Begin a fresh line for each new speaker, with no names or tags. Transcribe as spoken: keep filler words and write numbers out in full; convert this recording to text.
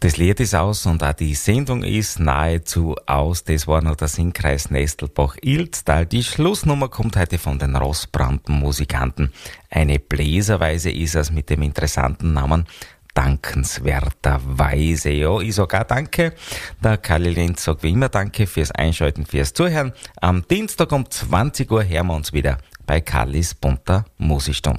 Das Lied ist aus und auch die Sendung ist nahezu aus. Das war noch der Singkreis Nestelbach-Ilztal. Die Schlussnummer kommt heute von den Rossbranden-Musikanten. Eine Bläserweise ist es mit dem interessanten Namen Dankenswerterweise. Ja, ich sag auch Danke. Der Karli Lenz sagt wie immer Danke fürs Einschalten, fürs Zuhören. Am Dienstag um zwanzig Uhr hören wir uns wieder bei Karlis bunter Musikstunde.